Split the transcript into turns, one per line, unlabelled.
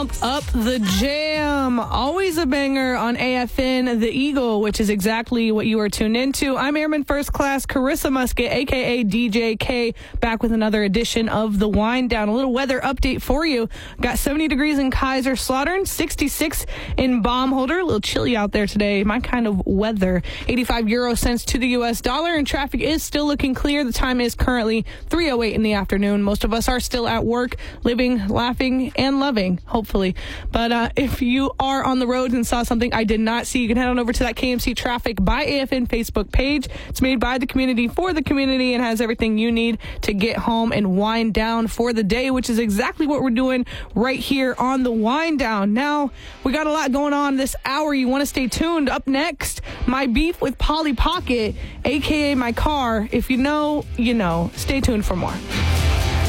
Pump Up the Jam. Always a banger on AFN The Eagle, which is exactly what you are tuned into. I'm Airman First Class Carissa Musket, a.k.a. DJ K, back with another edition of The Wind Down. A little weather update for you. Got 70 degrees in Kaiserslautern, 66 in Baumholder. A little chilly out there today. My kind of weather. 85 euro cents to the U.S. dollar, and traffic is still looking clear. The time is currently 3:08 in the afternoon. Most of us are still at work, living, laughing, and loving, hopefully. But if you are on the road and saw something I did not see, you can head on over to that KMC Traffic by AFN Facebook page. It's made by the community for the community and has everything you need to get home and wind down for the day, which is exactly what we're doing right here on the Wind Down. Now, we got a lot going on this hour. You want to stay tuned. Up next, my beef with Polly Pocket, a.k.a. my car. If you know, you know. Stay tuned for more.